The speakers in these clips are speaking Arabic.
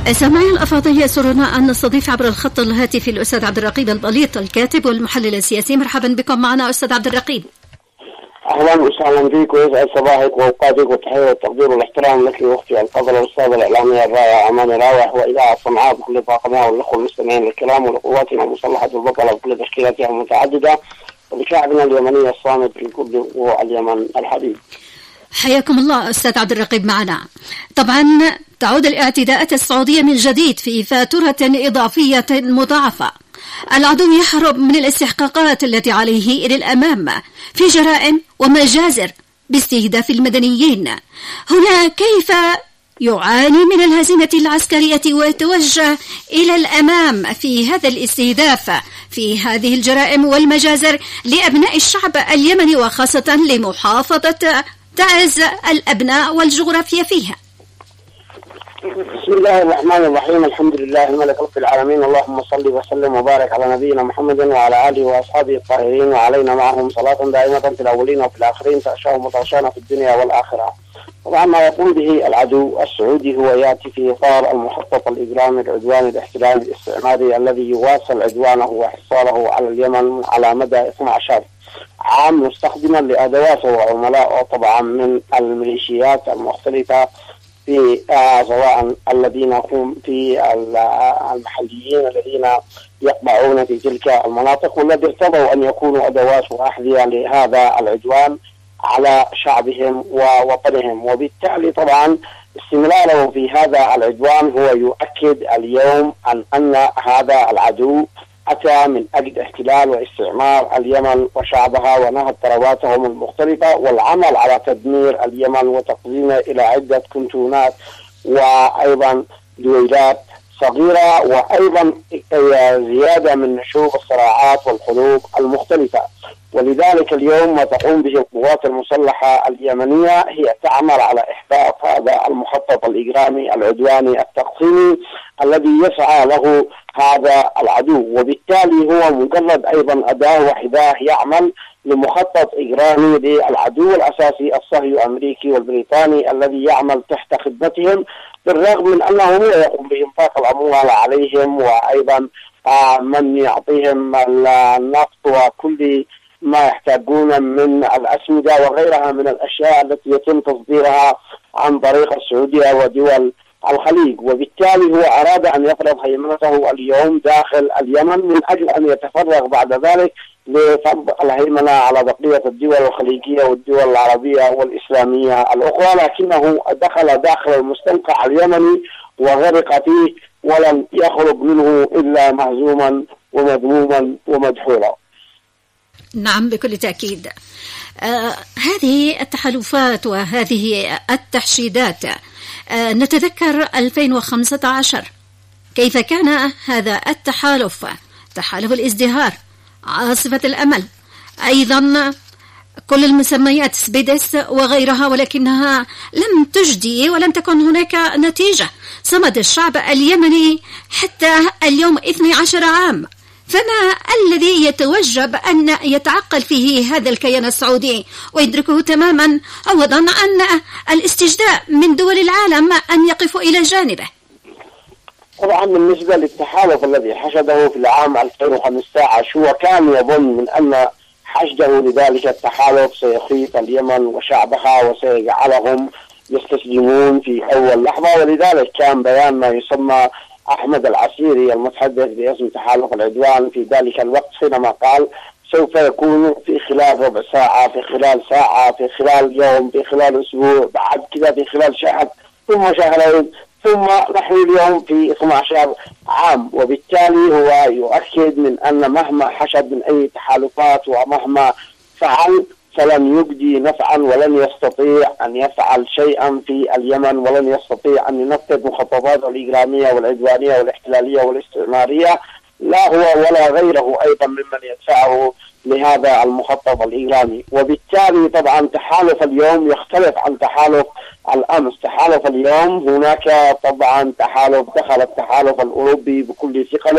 سامعي الأفاضل، يسرنا أن نستضيف عبر الخط الهاتفي الأستاذ عبد الرقيب البليط، الكاتب والمحلل السياسي. مرحبا بكم معنا أستاذ عبد الرقيب. أهلا وسهلا بك، ويسعد صباحك وأوقاتك، والتحية والتقدير والاحترام لك أختي الفاضلة الأستاذة الإعلامية الرائعة أمان راوح، وإذاعة صنعاء بكل طاقمها، والأخوة المستمعين الكرام، ولقواتنا المسلحة البطلة بكل تشكيلاتها المتعددة، ولشعبنا اليمني الصامت في كل ربوع اليمن الحبيب. حياكم الله أستاذ عبد الرقيب معنا. طبعا تعود الاعتداءات السعودية من جديد في فاتورة إضافية مضاعفة. العدو يهرب من الاستحقاقات التي عليه إلى الأمام في جرائم ومجازر باستهداف المدنيين. هنا كيف يعاني من الهزيمة العسكرية ويتوجه إلى الأمام في هذا الاستهداف في هذه الجرائم والمجازر لأبناء الشعب اليمني، وخاصة لمحافظة تعز الأبناء والجغرافيا فيها. بسم الله الرحمن الرحيم، الحمد لله الملك رب العالمين، اللهم صل وسلم وبارك على نبينا محمد وعلى آله وأصحابه الطاهرين، وعلينا معهم صلاة دائمة في الأولين وفي الآخرين تأشاهم وتغشانا في الدنيا والآخرة. طبعا ما يقوم به العدو السعودي هو يأتي في إطار المخطط الإجرامي العدواني الاحتلالي الاستعماري الذي يواصل عدوانه وحصاره على اليمن على مدى 12 عام، مستخدما لأدواته وعملائه طبعا من الميليشيات المختلفة في سواء الذين هم في المحليين الذين يقبعون في تلك المناطق، والذي ارتضوا أن يكونوا أدوات وأحذية لهذا العدوان على شعبهم ووطنهم. وبالتالي طبعا استمراره في هذا العدوان هو يؤكد اليوم أن هذا العدو أتى من أجل احتلال واستعمار اليمن وشعبها ونهب ثرواتهم المختلفة، والعمل على تدمير اليمن وتقديمه إلى عدة كنتونات وأيضا دويلات صغيرة، وأيضا زيادة من نشوب الصراعات والحروب المختلفة. ولذلك اليوم ما تقوم به القوات المسلحة اليمنية هي تعمل على إحباط هذا المخطط الإجرامي العدواني التقسيمي الذي يسعى له هذا العدو، وبالتالي هو مجرد أيضا أداة وحداه يعمل لمخطط إجرامي للعدو الأساسي الصهيوني الأمريكي والبريطاني الذي يعمل تحت خدمتهم، بالرغم من أنه لا يقوم بإنفاق الأموال عليهم، وأيضا من يعطيهم النفط وكل ما يحتاجون من الأسمدة وغيرها من الأشياء التي يتم تصديرها عن طريق السعودية ودول الخليج. وبالتالي هو أراد أن يفرض هيمنته اليوم داخل اليمن من أجل أن يتفرغ بعد ذلك لفرض الهيمنة على بقية الدول الخليجية والدول العربية والإسلامية الأخرى، لكنه دخل داخل المستنقع اليمني وغرق فيه ولم يخرج منه إلا مهزوما ومذموما ومدحورا. نعم بكل تأكيد. هذه التحالفات وهذه التحشيدات، نتذكر 2015 كيف كان هذا التحالف، تحالف الازدهار، عاصفة الأمل، أيضا كل المسميات سبيدس وغيرها، ولكنها لم تجدي ولم تكن هناك نتيجة. صمد الشعب اليمني حتى اليوم 12 عام. فما الذي يتوجب أن يتعقل فيه هذا الكيان السعودي ويدركه تماما، عوضا عن الاستجداء من دول العالم أن يقفوا إلى جانبه؟ طبعا بالنسبة للتحالف الذي حشده في العام 2015 هو كان يظن من أن حشده لذلك التحالف سيخيف اليمن وشعبها وسيجعلهم يستسلمون في أول لحظة، ولذلك كان بيان ما يسمى أحمد العسيري المتحدث باسم تحالف العدوان في ذلك الوقت حينما قال سوف يكون في خلال ربع ساعة، في خلال ساعة، في خلال يوم، في خلال أسبوع، بعد كذا في خلال شهر، ثم شهرين، ثم نحن اليوم في 12 عام. وبالتالي هو يؤكد من أن مهما حشد من أي تحالفات ومهما فعل فلن يجدي نفعا، ولن يستطيع أن يفعل شيئا في اليمن، ولن يستطيع أن ينفذ مخططاته الإجرامية والعدوانية والاحتلالية والاستعمارية، لا هو ولا غيره أيضا ممن يدفعه لهذا المخطط الإجرامي. وبالتالي طبعا تحالف اليوم يختلف عن تحالف الأمس. تحالف اليوم هناك طبعا تحالف، دخل التحالف الأوروبي بكل ثقله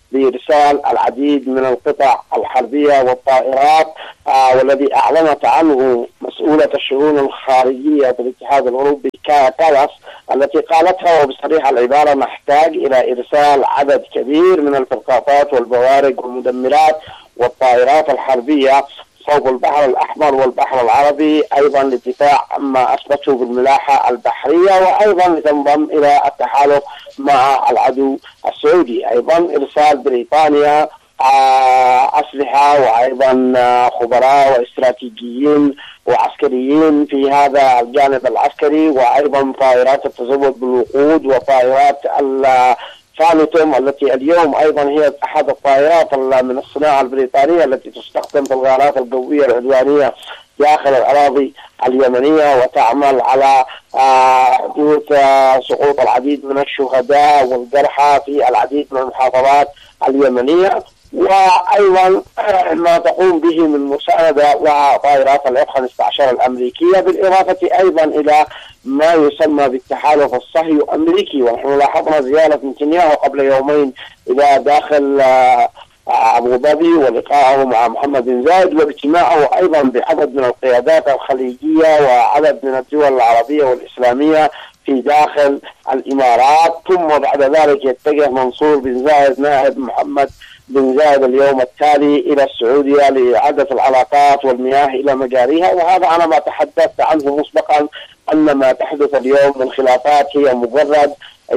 بإرسال العديد من القطع الحربية والطائرات، والذي أعلنت عنه مسؤولة الشؤون الخارجية في الاتحاد الأوروبي كايا كالاس، التي قالتها وبصريح العبارة: نحتاج إلى إرسال عدد كبير من الفرقاطات والبوارق والمدمرات والطائرات الحربية فوق البحر الأحمر والبحر العربي، أيضا للدفاع عما أثبته بالملاحة البحرية، وأيضا لتنضم إلى التحالف مع العدو السعودي. أيضا إرسال بريطانيا أسلحة وأيضا خبراء واستراتيجيين وعسكريين في هذا الجانب العسكري، وأيضا طائرات التزود بالوقود وطائرات فانتوم التي اليوم أيضا هي أحد الطائرات من الصناعة البريطانية التي تستخدم في الغارات الجوية العدوانية داخل الأراضي اليمنية، وتعمل على حدوث سقوط العديد من الشهداء والجرحى في العديد من المحافظات اليمنية. وأيضا ما تقوم به من مساعدة وطائرات الF-15 الأمريكية، بالإضافة أيضا إلى ما يسمى بالتحالف الصهيوني الأمريكي. ونحن لاحظنا زيارة نتنياهو قبل يومين إلى داخل أبو ظبي ولقائه مع محمد بن زايد، واجتماعه أيضا بعدد من القيادات الخليجية وعدد من الدول العربية والإسلامية في داخل الإمارات. ثم بعد ذلك يتجه منصور بن زايد نائب محمد بن زايد اليوم التالي إلى السعودية لإعادة العلاقات والمياه إلى مجاريها. وهذا أنا ما تحدثت عنه مسبقا، أن ما تحدث اليوم من خلافات هي مجرد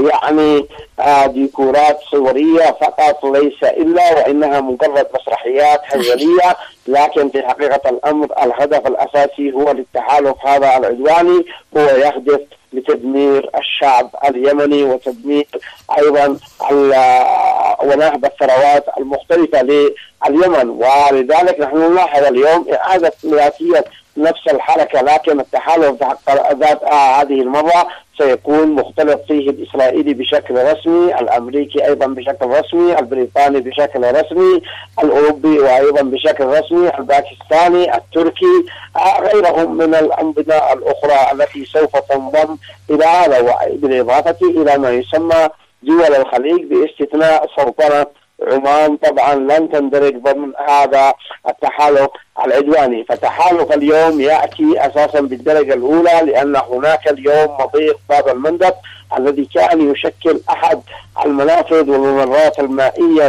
ديكورات صورية فقط، ليس إلا وإنها مجرد مسرحيات هزلية، لكن في حقيقة الأمر الهدف الأساسي هو للتحالف هذا العدواني، هو يهدف لتدمير الشعب اليمني وتدمير أيضا ونهب الثروات المختلفة لليمن. ولذلك نحن نلاحظ اليوم إعادة ذاتية نفس الحركة، لكن التحالف ذات هذه المرة سيكون مختلط فيه الإسرائيلي بشكل رسمي، الأمريكي أيضا بشكل رسمي، البريطاني بشكل رسمي، الأوروبي وأيضا بشكل رسمي، الباكستاني، التركي، غيرهم من الأنظمة الأخرى التي سوف تنضم إلى هذا، بالإضافة إلى ما يسمى دول الخليج باستثناء سلطنة عمان طبعا لن تندرج ضمن هذا التحالف العدواني. فتحالف اليوم يأتي أساسا بالدرجة الأولى، لأن هناك اليوم مضيق باب المندب الذي كان يشكل أحد المنافذ والممرات المائية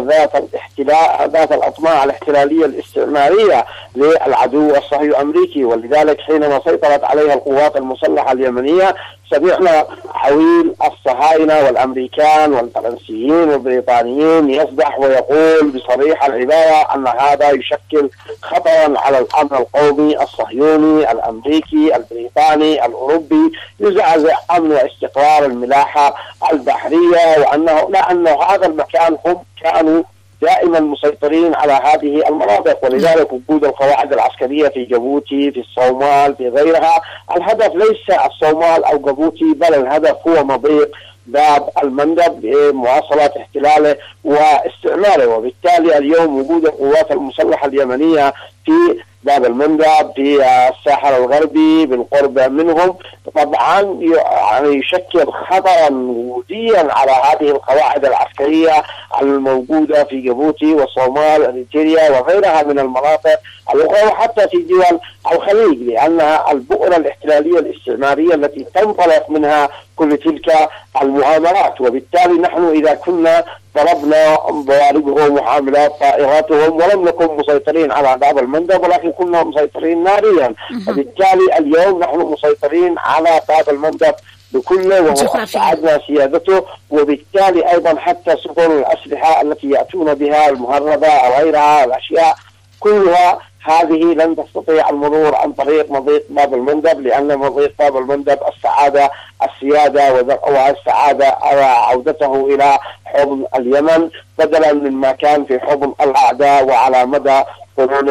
ذات الأطماع الاحتلالية الاستعمارية للعدو الصهيوني الأمريكي. ولذلك حينما سيطرت عليها القوات المسلحة اليمنية سمعنا عويل الصهاينة والأمركان والفرنسيين والبريطانيين يصدح ويقول بصريح العبارة أن هذا يشكل خطرا على الأمن القومي الصهيوني الأمريكي البريطاني الأوروبي، يزعزع أمن واستقرار الملاحة البحرية، لأن هذا المكان هم كانوا دائما مسيطرين على هذه المناطق. ولذلك وجود القواعد العسكرية في جيبوتي في الصومال في غيرها، الهدف ليس الصومال أو جيبوتي، بل الهدف هو مضيق باب المندب لمواصلة احتلاله واستعماره. وبالتالي اليوم وجود القوات المسلحة اليمنية في باب المندب في الساحل الغربي بالقرب منهم طبعا يشكل خطرا وجوديا على هذه القواعد العسكرية الموجودة في جيبوتي والصومال اريتريا وغيرها من المناطق الأخرى، وحتى في دول الخليج، لأنها البؤرة الاحتلالية الاستعمارية التي تنطلق منها كل تلك المؤامرات. وبالتالي نحن إذا كنا ضربنا ضواربهم وحاملات طائراتهم ولم نكن مسيطرين على باب المندب، ولكن كنا مسيطرين ناريا. وبالتالي اليوم نحن مسيطرين على باب المندب بكله وأسعدنا سيادته. وبالتالي أيضا حتى سفن الأسلحة التي يأتون بها المهربة أو غيرها الأشياء كلها هذه لن تستطيع المرور عن طريق مضيق باب المندب، لأن مضيق باب المندب السيادة والسعادة عودته إلى حضن اليمن بدلا مما كان في حضن الأعداء وعلى مدى قرون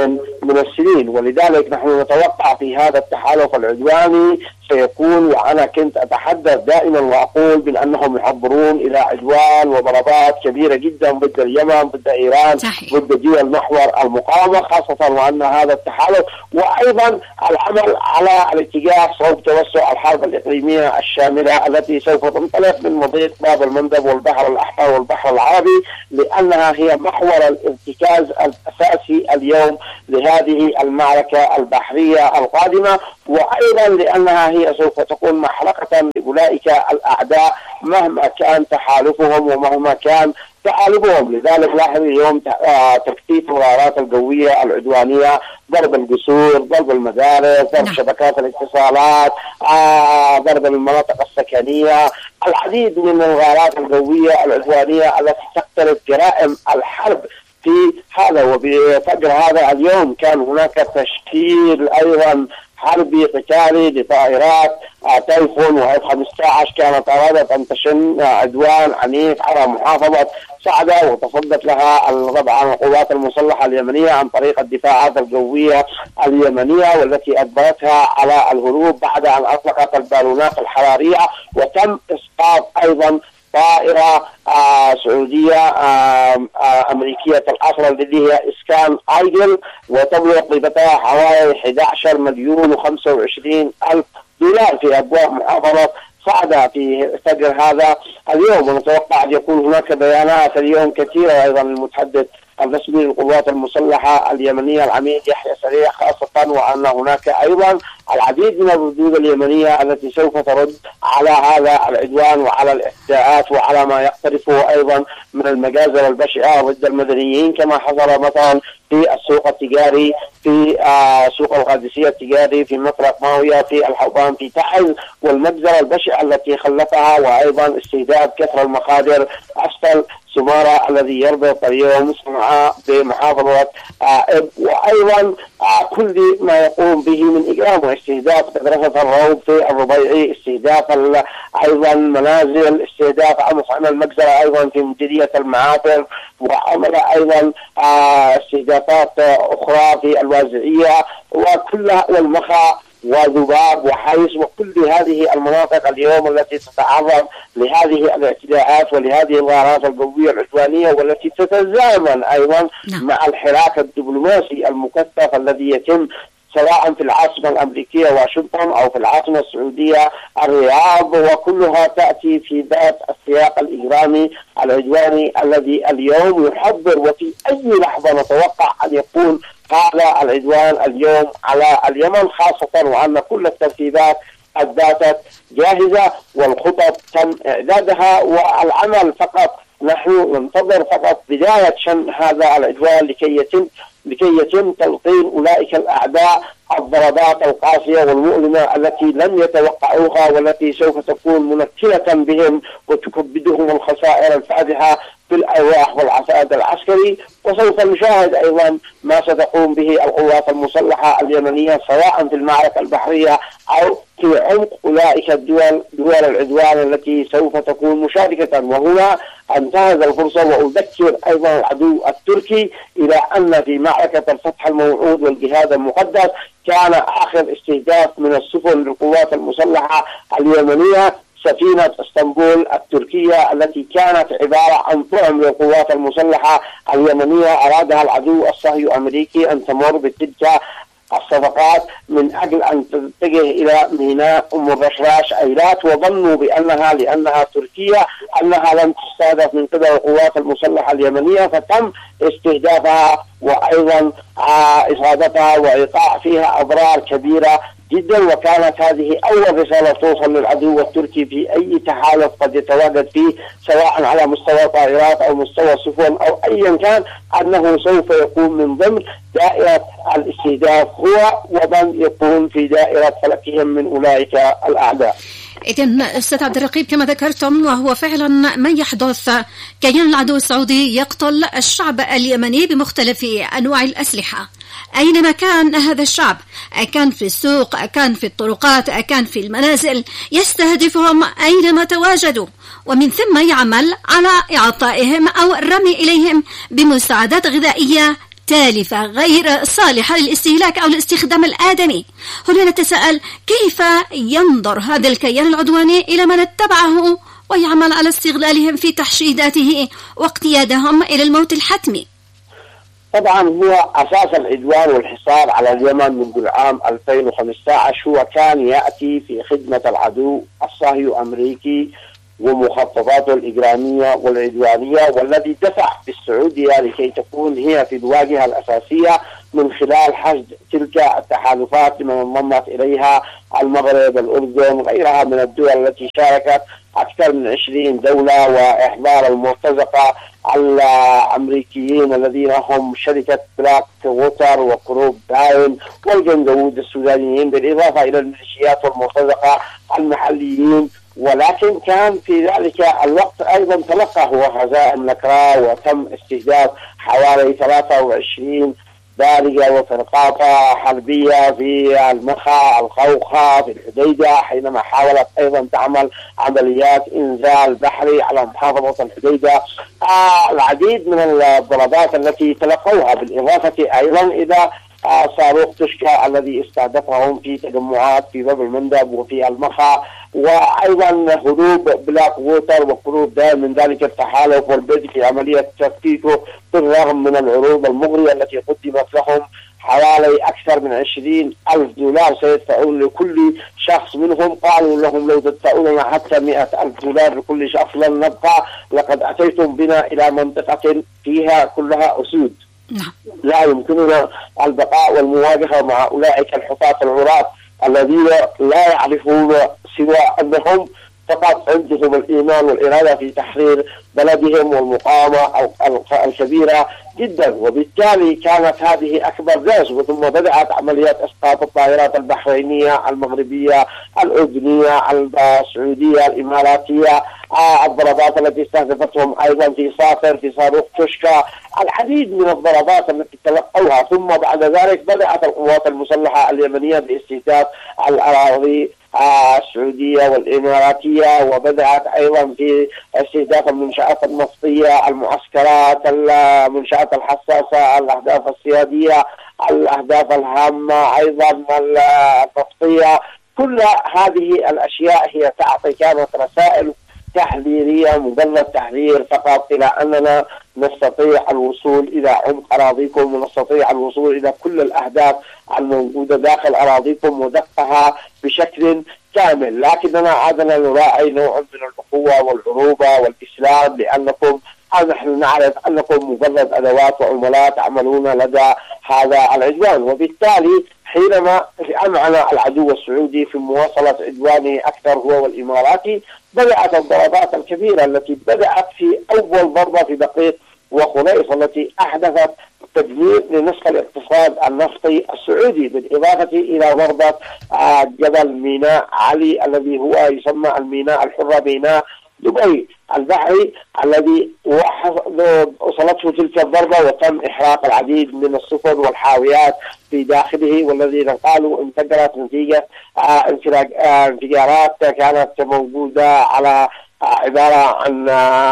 من السنين. ولذلك نحن نتوقع في هذا التحالف العدواني سيكون، وأنا كنت أتحدث دائما وأقول بأنهم يحضرون إلى عدوان وضربات كبيرة جدا ضد اليمن، ضد إيران، ضد دول محور المقاومة، خاصة وأن هذا التحالف وأيضا العمل على الاتجاه صوب توسع الحرب الإقليمية الشاملة التي سوف تنطلق من مضيق باب المندب والبحر الأحمر والبحر العربي، لأنها هي محور الارتكاز الأساسي اليوم لهذه المعركة البحرية القادمة، وأيضا لأنها هي سوف تكون محرقة لأولئك الأعداء مهما كان تحالفهم ومهما كان تعالبهم. لذلك لاحظ اليوم تكثيف الغارات الجوية العدوانية، ضرب الجسور، ضرب المدارس، ضرب شبكات الاتصالات، ضرب المناطق السكنية، العديد من الغارات الجوية العدوانية التي تقترب جرائم الحرب في هذا. وبفجر هذا اليوم كان هناك تشكيل أيضا حربي قتالي لطائرات تايفون وF-15 كانت أرادت أن تشن عدوان عنيف على محافظة صعدة، وتصدت لها طبعا القوات المسلحة اليمنية عن طريق الدفاعات الجوية اليمنية، والتي أجبرتها على الهروب بعد أن أطلقت البالونات الحرارية. وتم إسقاط أيضا طائرة سعودية أمريكية الأصل التي هي إسكان آيجل، وتبلغ قيمتها حوالي 11,025,000 دولار في أبواب محافظة صعدة في فجر هذا اليوم. ونتوقع أن يكون هناك بيانات اليوم كثيرة. أيضا المتحدث الرسمي للقوات المسلحة اليمنية العميد يحيى سريع خاصة، وأن هناك أيضا العديد من الردود اليمنية التي سوف ترد على هذا العدوان وعلى الاعتداءات وعلى ما يقترفه أيضا من المجازر البشعة ضد المدنيين، كما حصل مثلا في السوق التجاري، في سوق القادسية التجاري، في مطرق ماوية، في الحوضان، في تعز، والمجزرة البشعة التي خلفها، وأيضا استهداف كثر المخادر أسفل سمارة الذي يربط اليوم صنعاء بمحافظة وأيضا كل ما يقوم به من إجرام واستهداف مدرسة الروض في الربيعي، استهداف أيضا منازل، استهداف مصنع المجزرة أيضا في مديرية المعافر، وعمل أيضا استهدافات أخرى في الوازعية وكلها والمخا وذباب وحيس، وكل هذه المناطق اليوم التي تتعرض لهذه الاعتداءات ولهذه الغارات الجوية العدوانية، والتي تتزامن أيضا مع الحراك الدبلوماسي المكثف الذي يتم سواء في العاصمة الأمريكية واشنطن أو في العاصمة السعودية الرياض، وكلها تأتي في ذات السياق الإجرامي العدواني الذي اليوم يحضر. وفي أي لحظة نتوقع أن يكون هذا العدوان اليوم على اليمن، خاصة وأن كل الترتيبات أثبتت جاهزة والخطط تم إعدادها، والعمل فقط نحن ننتظر فقط بداية شن هذا العدوان لكي يتم تلقين أولئك الأعداء الضربات القاسية والمؤلمة التي لم يتوقعوها، والتي سوف تكون منكلة بهم وتكبدهم الخسائر الفادحة في الأرواح والعساد العسكري. وسوف نشاهد أيضا ما ستقوم به القوات المسلحة اليمنية سواء في المعركة البحرية أو في عمق أولئك دول العدوان التي سوف تكون مشاركة. وهنا أنتهز الفرصة وأذكر أيضا العدو التركي إلى أن في معركة الفتح الموعود والجهاد المقدس كان آخر استهداف من السفن للقوات المسلحة اليمنية سفينة اسطنبول التركية، التي كانت عبارة عن طعم للقوات المسلحة اليمنية أرادها العدو الصهيوني الأمريكي أن تمر بتلك الصفقات من أجل أن تتجه إلى ميناء أم الرشراش أيلات، وظنوا بأنها لأنها تركية أنها لم تستهدف من قبل القوات المسلحة اليمنية، فتم استهدافها وأيضا إصابتها وإيقاع فيها أضرار كبيرة جدا. وكانت هذه أول رسالة توصل للعدو التركي في أي تحالف قد يتواجد فيه سواء على مستوى طائرات أو مستوى سفن أو أيا كان، أنه سوف يكون من ضمن دائرة الاستهداف هو ومن يكون في دائرة فلكهم من أولئك الأعداء. إذن أستاذ عبد الرقيب كما ذكرتم وهو فعلا ما يحدث، كيان العدو السعودي يقتل الشعب اليمني بمختلف أنواع الأسلحة أينما كان هذا الشعب، أكان في السوق، أكان في الطرقات، أكان في المنازل، يستهدفهم أينما تواجدوا، ومن ثم يعمل على إعطائهم أو الرمي إليهم بمساعدات غذائية تالفة غير صالحة للاستهلاك أو الاستخدام الآدمي. هنا نتساءل كيف ينظر هذا الكيان العدواني إلى من اتبعه ويعمل على استغلالهم في تحشيداته واقتيادهم إلى الموت الحتمي. طبعا هو أساس العدوان والحصار على اليمن منذ العام 2015 هو كان يأتي في خدمة العدو الصهيوني الأمريكي ومخططاته الإجرامية والعدوانية، والذي دفع بالسعودية لكي تكون هي في الواجهة الأساسية من خلال حشد تلك التحالفات من انضمت إليها المغرب، الأردن، غيرها من الدول التي شاركت أكثر من 20 دولة، وإحضار المرتزقة الأمريكيين الذين هم شركة بلاك ووتر وكروب داين والجندود السودانيين، بالإضافة إلى الميليشيات والمرتزقة المحليين. ولكن كان في ذلك الوقت أيضا تلقى هو هزائم نكراء، وتم استهداف حوالي 23 بالغة وفرقات حربية في المخا، الخوخة، في الحديدة، حينما حاولت أيضا تعمل عمليات إنزال بحري على محافظة الحديدة. العديد من الضربات التي تلقوها، بالإضافة أيضا إلى صاروخ تشكى الذي استهدفهم في تجمعات في باب المندب وفي المخا، وأيضا هروب بلاك ووتر وخروج دائم من ذلك التحالف والبدء في عملية تفكيكه بالرغم من العروض المغرية التي قدمت لهم. حوالي أكثر من 20,000 دولار سيدفعون لكل شخص منهم. قالوا لهم لو تدفعون حتى 100,000 دولار لكل شخص لن نبقى، لقد أتيتم بنا إلى منطقة فيها كلها أسود، لا يمكننا البقاء والمواجهة مع أولئك الحفاة العراة الذين لا يعرفون سوى أنهم فقط عندهم الإيمان والإرادة في تحرير بلدهم والمقاومة الكبيرة جدا. وبالتالي كانت هذه أكبر جزء، ثم بدأت عمليات إسقاط الطائرات البحرينية، المغربية، الأردنية، السعودية، الإماراتية، الضربات التي استهدفتهم أيضا في صافر، في صاروخ تشكى، العديد من الضربات التي تلقوها. ثم بعد ذلك بدأت القوات المسلحة اليمنية باستهداف الأراضي السعودية والإماراتية، وبدأت أيضا في استهداف المنشآت النفطية، المعسكرات، المنشآت الحساسة، الأهداف السيادية، الأهداف الهامة أيضا النفطية. كل هذه الأشياء هي كانت رسائل تحذيرية، مجرد تحذير فقط إلى أننا نستطيع الوصول إلى عمق أراضيكم، ونستطيع الوصول إلى كل الأهداف الموجودة داخل أراضيكم ودقها بشكل كامل. لكننا عادنا نراعي نوع من الأخوة والعروبة والإسلام، لأنكم نحن نعرف أنكم مجرد أدوات وعملاء تعملون لدى هذا العدوان. وبالتالي حينما أمعن العدو السعودي في مواصلة عدوانه أكثر هو والإماراتي، بدأت الضربات الكبيرة التي بدأت في أول ضربة في دقيق وخنيف التي أحدثت تدمير لنصف الاقتصاد النفطي السعودي، بالإضافة إلى ضربة جبل ميناء علي الذي هو يسمى الميناء الحر، ميناء دبي البحري، الذي وصلته تلك الضربة وتم إحراق العديد من السفن والحاويات في داخله، والذين قالوا انفجرت نتيجة انفجارات كانت موجودة على عبارة عن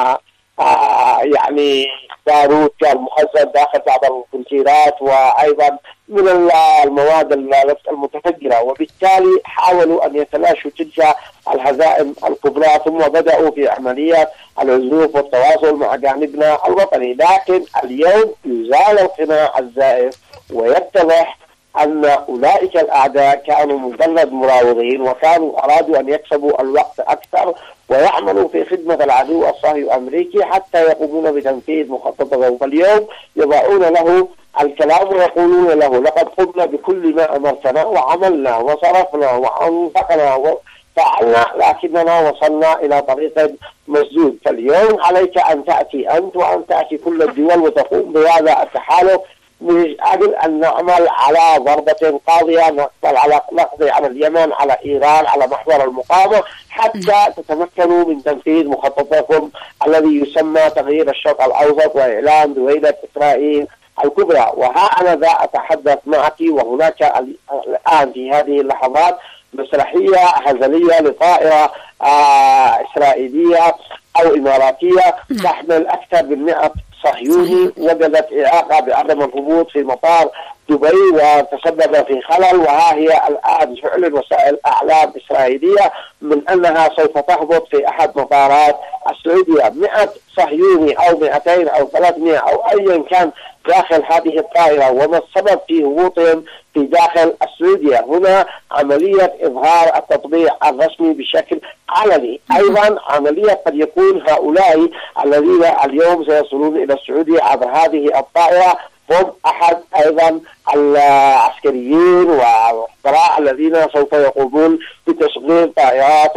يعني بارود كان مخزن داخل بعض الكونتينرات، وأيضا من المواد المتفجرة. وبالتالي حاولوا أن يتلاشوا تلك الهزائم الكبرى، ثم بدأوا في عملية العزوف والتواصل مع جانبنا الوطني. لكن اليوم يزال القناع الزائف، ويتضح أن أولئك الأعداء كانوا مجرد مراوغين، وكانوا أرادوا أن يكسبوا الوقت أكثر ويعملوا في خدمة العدو الصهيوني الأمريكي حتى يقومون بتنفيذ مخططهم. فاليوم يضعون له الكلام ويقولون له لقد قمنا بكل ما أمرتنا وعملنا وصرفنا وأنفقنا وفعلنا، لكننا وصلنا إلى طريق مسدود. فاليوم عليك أن تأتي أنت وأن تأتي كل الدول وتقوم بهذا التحالف من أجل أن نعمل على ضربة قاضية، نقضي على اليمن، على إيران، على محور المقاومة، حتى تتمكنوا من تنفيذ مخططكم الذي يسمى تغيير الشرق الأوسط وإعلان دويلة إسرائيل الكبرى. وها أنا ذا أتحدث معك، وهناك الآن في هذه اللحظات مسرحية هزلية لطائرة إسرائيلية أو إماراتية تحمل أكثر من 100 صهيوني وجدت إعاقة بعدم الهبوط في مطار دبي وتسبب في خلل، وها هي الآن تعلن وسائل أعلام إسرائيلية من أنها سوف تهبط في أحد مطارات السعودية. 100 صهيوني أو 200 أو 300 أو أيا كان داخل هذه الطائرة، وما السبب في هبوطهم في داخل السعودية؟ هنا عملية إظهار التطبيع الرسمي بشكل علني. أيضا عملية قد يكون هؤلاء الذين اليوم سيصلون إلى السعودية عبر هذه الطائرة هم أحد أيضا العسكريين والخبراء الذين سوف يقومون بتشغيل طائرات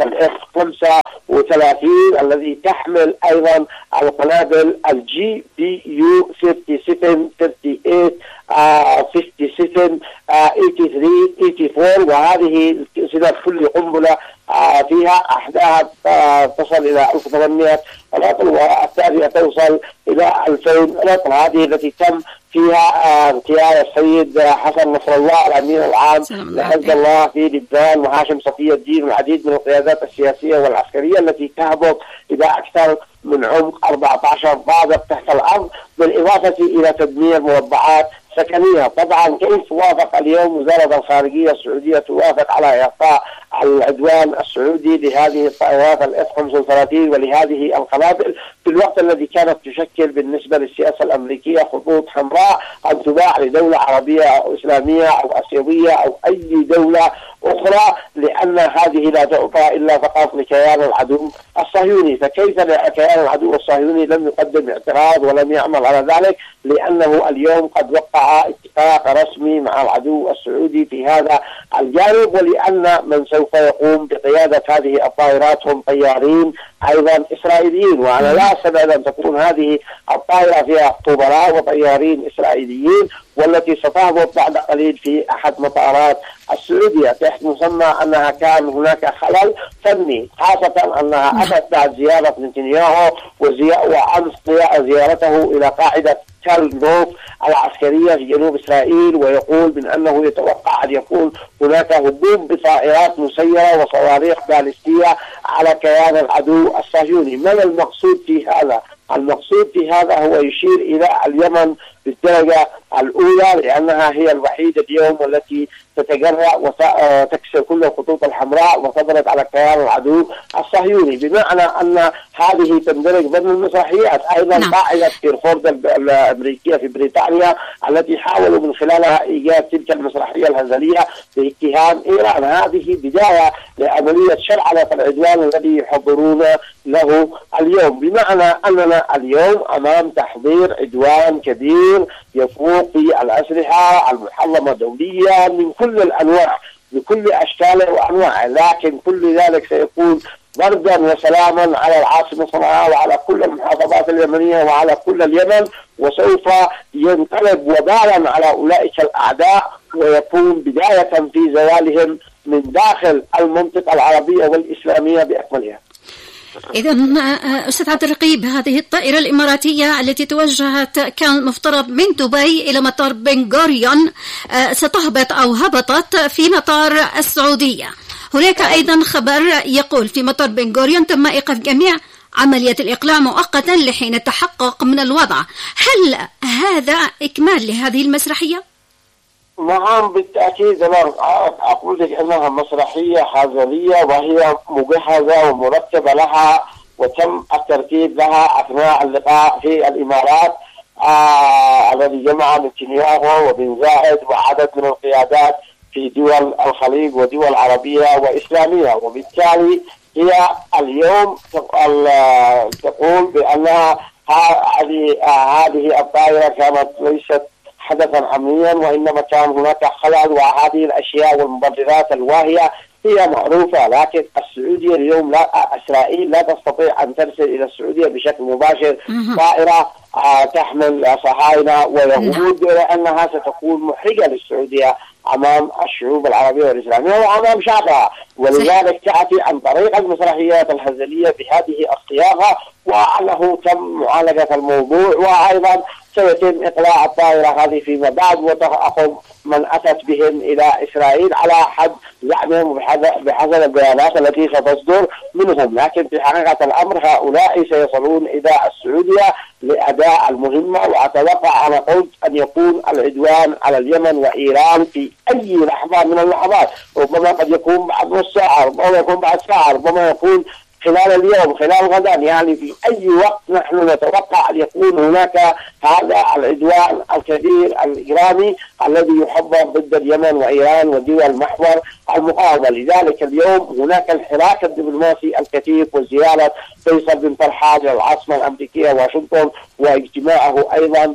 الF-35 الذي تحمل أيضا القنابل GBU 57 58 57 83 84، وهذه سنة كل قنبلة فيها أحداها تصل إلى 1800 رطل والثانية توصل إلى 2000 رطل. هذه التي تم فيها اغتيال السيد حسن نصر الله الأمين العام لحزب الله في لبنان وهاشم صفي الدين والعديد من القيادات السياسية والعسكرية التي تهبط إلى أكثر من عمق 14 طابق تحت الأرض، بالإضافة إلى تدمير مربعات سكنية. طبعا كيف وافق اليوم وزارة الخارجية السعودية توافق على إعطاء العدوان السعودي لهذه الطائرات F-35 ولهذه القنابل في الوقت الذي كانت تشكل بالنسبة للسياسة الأمريكية خطوط حمراء أن تباع لدولة عربية أو إسلامية أو آسيوية أو أي دولة أخرى، لأن هذه لا تعطى إلا فقط لكيان العدو الصهيوني. فكيف كيان العدو الصهيوني لم يقدم اعتراض ولم يعمل على ذلك؟ لأنه اليوم قد وقع اتفاق رسمي مع العدو السعودي في هذا الجانب، ولأن من سوف يقوم بقيادة هذه الطائرات هم طيارين أيضا إسرائيليين، وأنا لا أستبعد أن تكون هذه الطائرة فيها خبراء وطيارين إسرائيليين، والتي ستهبط بعد قليل في أحد مطارات السعودية تحت مسمى أنها كان هناك خلل فني، خاصة أنها أتت بعد زيارة نتنياهو وعن زيارته إلى قاعدة تالنوف العسكرية في جنوب إسرائيل، ويقول من أنه يتوقع أن يكون هناك هجوم بطائرات مسيرة وصواريخ باليستية على كيان العدو الصهيوني. من المقصود في هذا؟ المقصود في هذا هو يشير إلى اليمن بالدرجة الأولى، لأنها هي الوحيدة اليوم والتي تتجرأ وتكسر كل الخطوط الحمراء وتضرب على كيان العدو الصهيوني، بمعنى أن هذه تندرج ضمن المسرحيات. أيضا قاعدة إيرفورد الأمريكية في بريطانيا التي حاولوا من خلالها إيجاد تلك المسرحية الهزلية باتهام إيران، هذه بداية لعملية شرعنة العدوان الذي يحضرون له اليوم، بمعنى أننا اليوم أمام تحضير عدوان كبير يفوق في الأسلحة المحرمة دوليا من كل الأنواع بكل أشكاله وأنواعه، لكن كل ذلك سيكون بردا وسلاما على العاصمة صنعاء وعلى كل المحافظات اليمنية وعلى كل اليمن، وسوف ينقلب وبالا على أولئك الأعداء ويكون بداية في زوالهم من داخل المنطقة العربية والإسلامية بأكملها. إذا أستاذ عبد الرقيب، هذه الطائرة الإماراتية التي توجهت كان مفترض من دبي إلى مطار بن غوريون ستهبط أو هبطت في مطار السعودية. هناك أيضا خبر يقول في مطار بن غوريون تم إيقاف جميع عملية الإقلاع مؤقتا لحين التحقق من الوضع. هل هذا إكمال لهذه المسرحية؟ نعم بالتأكيد، أنا أقول لك أنها مسرحية هزلية وهي مجهزة ومرتبة لها وتم الترتيب لها أثناء اللقاء في الإمارات الذي جمع نتنياهو وبن زايد وعدد من القيادات في دول الخليج ودول عربية وإسلامية، وبالتالي هي اليوم تقول بأنها هذه الطائرة كانت ليست حدثا أمنيا وإنما كان هناك خلل، وهذه الأشياء والمبررات الواهية هي معروفة، لكن السعودية اليوم إسرائيل لا تستطيع أن ترسل إلى السعودية بشكل مباشر طائرة تحمل صهاينة ويهود، لأنها ستكون محرجة للسعودية أمام الشعوب العربية والإسلامية وأمام شعبها، ولذلك تأتي عن طريق المسرحيات الهزلية بهذه الصياغة، وأنه تم معالجة الموضوع، وأيضا سيتم إقلاع الطائرة هذه فيما بعد وتأخذ من أتت بهم إلى إسرائيل على حد زعمهم بحسب البيانات التي ستصدر منهم. لكن في حقيقة الأمر هؤلاء سيصلون إلى السعودية لأداء المهمة، وأتوقع أنا قلت أن يكون العدوان على اليمن وإيران في أي لحظة من اللحظات، ربما قد يكون بعد نص ساعة، ربما يكون بعد ساعة، ربما يكون خلال اليوم، خلال غدا، يعني في أي وقت نحن نتوقع أن يكون هناك هذا العدوان الكبير الإجرامي الذي يحضر ضد اليمن وإيران ودول محور المقاومة. لذلك اليوم هناك الحراك الدبلوماسي الكثيف وزيارة فيصل بن فرحان إلى العاصمة الأمريكية واشنطن، واجتماعه أيضا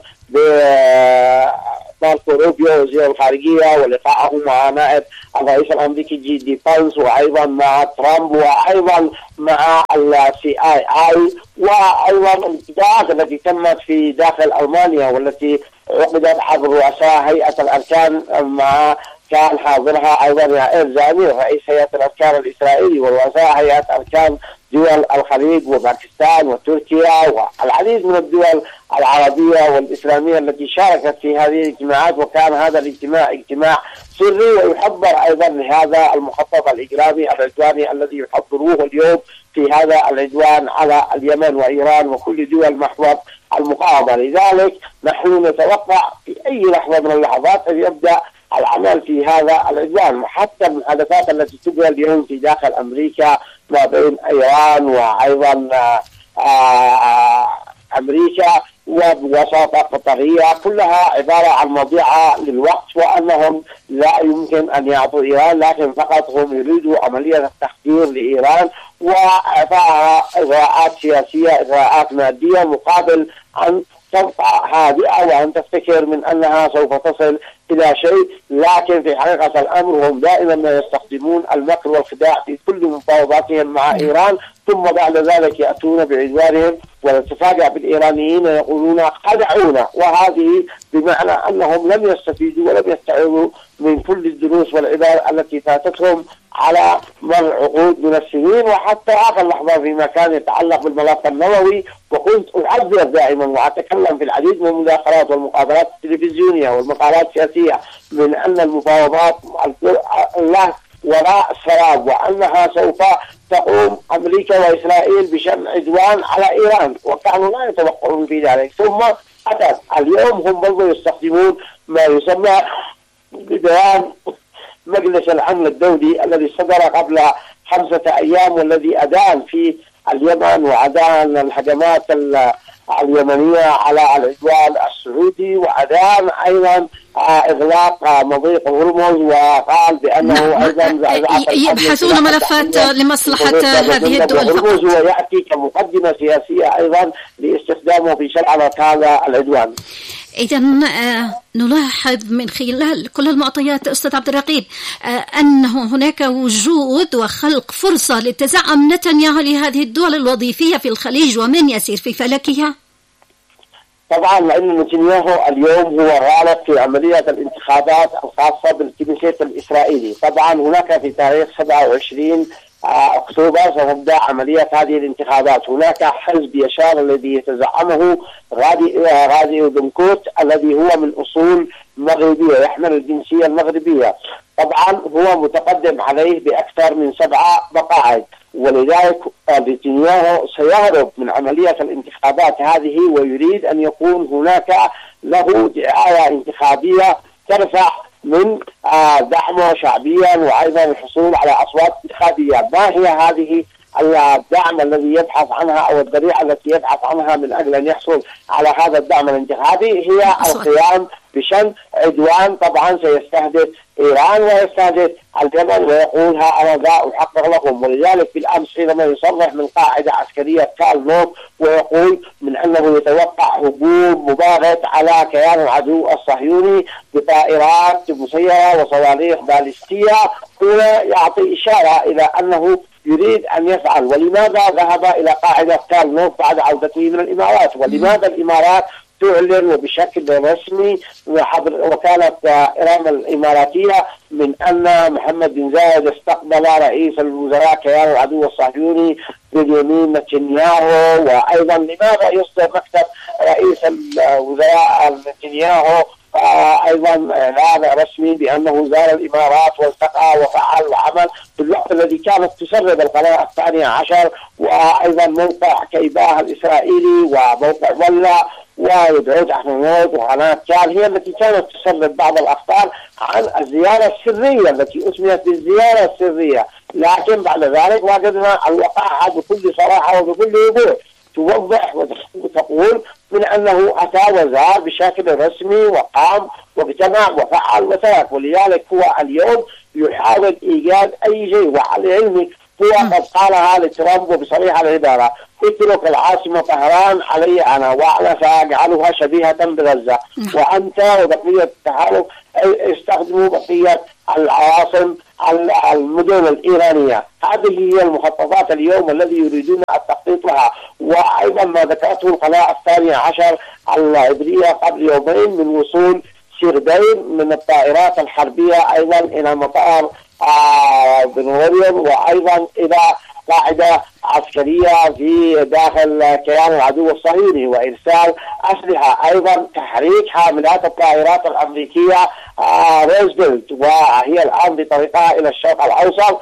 ماركو روبيو وزير الخارجية، ولقاءه مع نائب الرئيس الأمريكي جي دي بانس، وأيضا مع ترامب، وأيضا مع CIA، وأيضا الانتداءات التي تمت في داخل ألمانيا والتي عقدت عبر رؤساء هيئة الأركان، مع كان حاضرها أيضا يائير زمير رئيس هيئة الأركان الإسرائيلي، ورؤساء هيئة أركان دول الخليج وباكستان وتركيا والعديد من الدول العربية والإسلامية التي شاركت في هذه الاجتماعات. وكان هذا الاجتماع اجتماع سري، ويحضر أيضا لهذا المخطط الإجرامي العدواني الذي يحضروه اليوم في هذا العدوان على اليمن وإيران وكل دول محور المقاومة. لذلك نحن نتوقع في أي لحظة من اللحظات أن يبدأ العمل في هذا العدوان، وحتى المحادثات التي تجرى اليوم في داخل أمريكا ما بين إيران وأيضا أمريكا وبوساطة قطرية كلها عبارة عن مضيعة للوقت، وأنهم لا يمكن أن يعطوا إيران، لكن فقط هم يريدوا عملية التخدير لإيران وإعطائها إغراءات سياسية، إغراءات مادية، مقابل أن تبقى هادئة وأن تفتكر من أنها سوف تصل إلى شيء. لكن في حقيقة الأمر هم دائما ما يستخدمون المكر والخداع في كل مفاوضاتهم مع إيران، ثم بعد ذلك يأتون بعدوانهم ونتفاجأ بالإيرانيين يقولون خدعونا، وهذه بمعنى أنهم لم يستفيدوا ولم يستعيروا من كل الدروس والعبر التي فاتتهم على مر عقود من السنين، وحتى آخر لحظة فيما كان يتعلق بالملف النووي. وكنت أحذر دائما وأتكلم في العديد من المداخلات والمقابلات التلفزيونية والمقالات السياسية من أن المفاوضات الله وراء السراب، وأنها سوف تقوم أمريكا وإسرائيل بشن عدوان على إيران، وكانوا لا يتوقعون في ذلك. ثم أتت اليوم هم برضو يستخدمون ما يسمى ببيان مجلس الأمن الدولي الذي صدر قبل 5 أيام، والذي أدان في اليمن وأدان الهجمات اليمنية على العدوان السعودي، وأدان أيضا إغلاق مضيق هرمز، وقال بأنه أيضا يبحثون ملفات لمصلحة هذه الدول فقط. ويأتي كمقدمة سياسية أيضا لاستخدامه في شرعنة هذا العدوان. إذا نلاحظ من خلال كل المعطيات أستاذ عبد الرقيب أنه هناك وجود وخلق فرصة لتزعم نتنياهو لهذه الدول الوظيفية في الخليج ومن يسير في فلكها. طبعا لأن نتنياهو اليوم هو غالب في عملية الانتخابات الخاصة بالكنيسة الإسرائيلي. طبعا هناك في تاريخ 27 أكتوبر ستبدأ عملية هذه الانتخابات. هناك حزب يشار الذي يتزعمه غادي أودنكوت الذي هو من أصول مغربية، يحمل الجنسية المغربية. طبعا هو متقدم عليه بأكثر من 7 مقاعد، ولذلك نتنياهو سيهرب من عملية الانتخابات هذه، ويريد أن يكون هناك له دعاية انتخابية ترفع من دعمه شعبيا، وأيضا الحصول على أصوات انتخابية. ما هي هذه الدعم الذي يبحث عنها أو الذريعة التي يبحث عنها من أجل أن يحصل على هذا الدعم الانتخابي؟ هي القيام بشن عدوان طبعا سيستهدف إيران ويستهدف اليمن، ويقول ها أنا ذا أحقق لكم. ولذلك بالأمس حينما يصرح من قاعدة عسكرية كارلوف ويقول من أنه يتوقع هجوم مباغت على كيان العدو الصهيوني بطائرات مسيرة وصواريخ باليستية، هنا يعطي إشارة إلى أنه يريد أن يفعل. ولماذا ذهب إلى قاعدة كارلوف بعد عودته من الإمارات؟ ولماذا الإمارات تعلن وبشكل رسمي وكالة إيران الإماراتية من أن محمد بن زايد استقبل رئيس الوزراء كيان العدو الصهيوني بنيامين نتنياهو؟ وأيضا لماذا يصدر مكتب رئيس الوزراء نتنياهو أيضا إعلان رسمي بأنه زار الإمارات والتقى وفعل وعمل في الوقت الذي كانت تسرب القناة الثانية عشر، وأيضا موقع كيباه الإسرائيلي وموقع ولا ويدعوت أحمد وقناة كان هي التي كانت تسرب بعض الأخبار عن الزيارة السرية التي أسميت بالزيارة السرية. لكن بعد ذلك وجدنا الوقائع بكل صراحة وبكل وضوح توضح وتقول من أنه أتى وزار بشكل رسمي وقام واجتمع وفعل وترك. ولذلك هو اليوم يحاول إيجاد أي شيء، وعلى علمي هو قد قالها لترامب بصريح العبارة: اترك العاصمة طهران علي أنا وأنا سأجعلها شبيهة بغزة، وأنت وبقية التحالف استخدموا بقية العواصم المدن الإيرانية. هذه هي المخططات اليوم الذي يريدون التخطيط لها. وأيضا ما ذكرته القناة الثانية عشر العبرية قبل يومين من وصول سردين من الطائرات الحربية أيضا إلى مطار بن غوريون، وأيضا إلى قاعدة عسكرية في داخل كيان العدو الصهيوني، وإرسال أسلحة، أيضا تحريك حاملات الطائرات الأمريكية روزفلت، وهي الآن بطريقها إلى الشرق الأوسط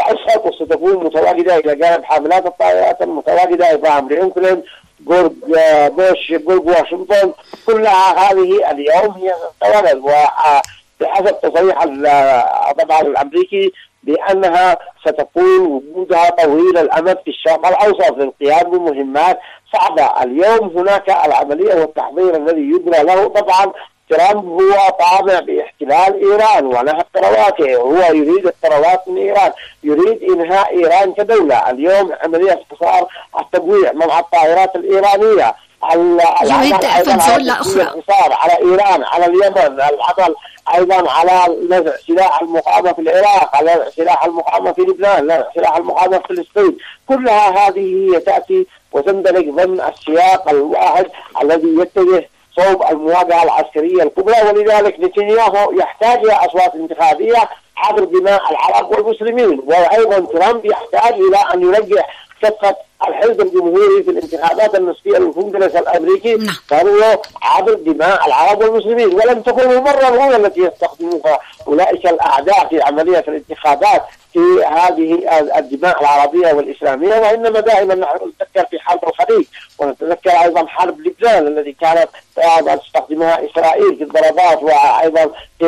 وستكون متواجدة إلى جانب حاملات الطائرات المتواجدة إبراهام لينكولن، جورج بوش، جورج واشنطن. كلها هذه اليوم هي تتولد، وبحسب تصريح طبعا الأمريكي بأنها ستكون وجودها طويل الأمد في الشرق الأوسط للقيام بمهمات صعبة. اليوم هناك العملية والتحضير الذي يجرى له. طبعا ترامب هو طامع باحتلال إيران ونهب ثرواتها، هو يريد الثروات من إيران، يريد إنهاء إيران كدولة. اليوم عملية اختصار التبويع مع الطائرات الإيرانية، يريد فنزويلا أخرى على إيران، على اليمن، العمل أيضا على نزع سلاح المقاومة في العراق، على سلاح المقاومة في لبنان، نزع سلاح المقاومة في فلسطين. كلها هذه هي تأتي وتندرج ضمن السياق الواحد الذي يتجه صوب المواجهة العسكرية الكبرى. ولذلك نتنياهو يحتاج إلى أصوات انتخابية عبر دماء العرب والمسلمين، وأيضا ترامب يحتاج إلى أن يرجع كفة الحزب الجمهوري في الانتخابات النصفية للكونغرس الأمريكي فهو عبر دماء العرب والمسلمين. ولم تكن المرة الأولى التي يستخدموها أولئك الأعداء في عملية الانتخابات في هذه الدماء العربية والإسلامية، وإنما دائما نحن نتذكر في حرب الخليج، ونتذكر أيضا حرب لبنان الذي كانت تستخدمها إسرائيل في الضربات، وأيضا في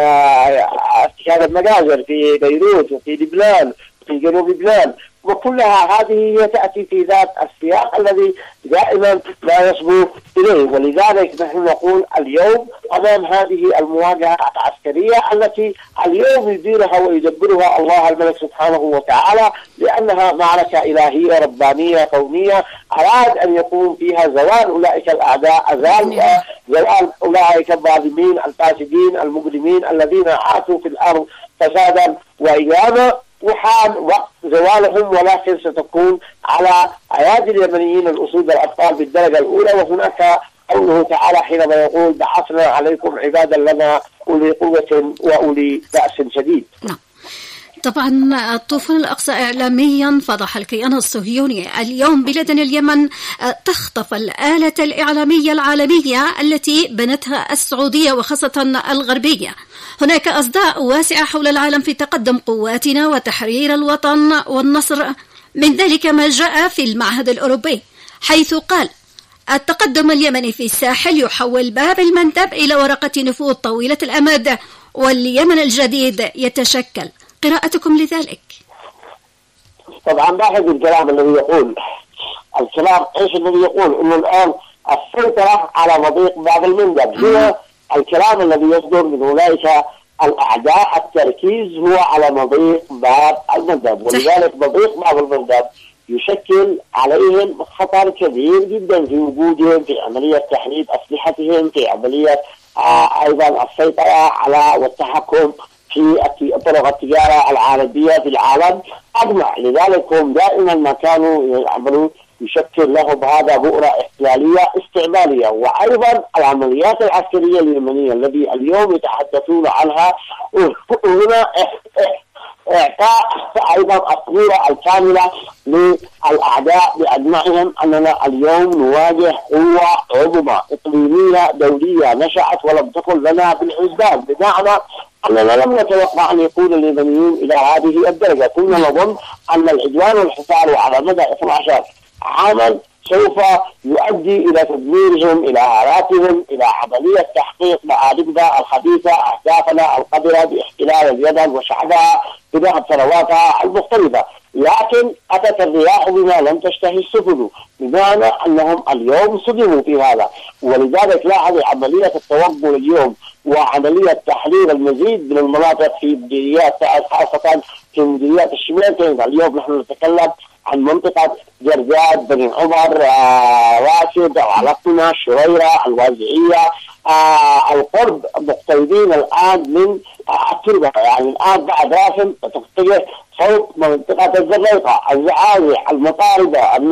اتخاذ المجازر في بيروت وفي لبنان في جنوب لبنان. وكلها هذه هي تأتي في ذات السياق الذي دائما لا يصبو إليه. ولذلك نحن نقول اليوم أمام هذه المواجهة العسكرية التي اليوم يديرها ويدبرها الله الملك سبحانه وتعالى، لأنها معركة إلهية ربانية كونية أراد أن يكون فيها زوال أولئك الأعداء، زوال أولئك الظالمين الفاسدين المجرمين الذين عاشوا في الأرض فسادا وإياما، وحان وقت زوالهم، ولكن ستكون على أيادي اليمنيين الأسود الأبطال بالدرجة الأولى. وهناك قوله تعالى حينما يقول: بعثنا عليكم عبادا لنا أولي قوة وأولي بأس شديد. طبعا الطوفان الأقصى إعلاميا فضح الكيان الصهيوني. اليوم بلاد اليمن تخطف الآلة الإعلامية العالمية التي بنتها السعودية وخاصة الغربية. هناك أصداء واسعة حول العالم في تقدم قواتنا وتحرير الوطن والنصر، من ذلك ما جاء في المعهد الأوروبي حيث قال: التقدم اليمني في الساحل يحول باب المندب إلى ورقة نفوذ طويلة الأمد، واليمن الجديد يتشكل. قراءتكم لذلك؟ طبعا لاحظوا الكلام الذي يقول، الكلام ايش الذي يقول؟ انه الان السيطرة على مضيق باب المندب هو الكلام الذي يصدر من اولئك الاعداء. التركيز هو على مضيق باب المندب، ولذلك مضيق باب المندب يشكل عليهم خطر كبير جدا في وجودهم، في عملية تحريب أسلحتهم، في عملية أيضا السيطرة على والتحكم في طرق التجارة العالمية في العالم أجمع. لذلك هم دائما ما كانوا يعملون يشكل لهم هذا بؤرة احتلالية استعمارية. وأيضا العمليات العسكرية اليمنية الذي اليوم يتحدثون عنها هنا إعطاء أيضا الصورة الكاملة للأعداء بأجمعهم أننا اليوم نواجه قوة عظمى إقليمية دولية نشأت ولم تكن لنا بالحسبان، بمعنى أننا لم نتوقع أن يكون اليمنيين إلى هذه الدرجة. كنا نظن أن العدوان والحصار على مدى 12 عاما سوف يؤدي إلى تدميرهم، إلى هلاكهم، إلى عملية تحقيق مآربنا الخبيثة، أهدافنا القذرة باحتلال اليمن وشعبها بذهب ثرواتها المختلفة. لكن أتت الرياح بما لم تشتهي السفن، بمعنى أنهم اليوم صدموا في هذا. ولذلك لاحظ عملية التوغل اليوم وعملية تحرير المزيد من المناطق في مديريات خاصة في مديريات الشمال. اليوم نحن نتكلم عن منطقة جرجاد، بني عمر، راشد، علقنا، شريرة، الوازعية، القرب مقتربين الآن من التربة. يعني الآن بعد راسم تتجه صوت منطقة الزريقة، الزعازع، المطاردة،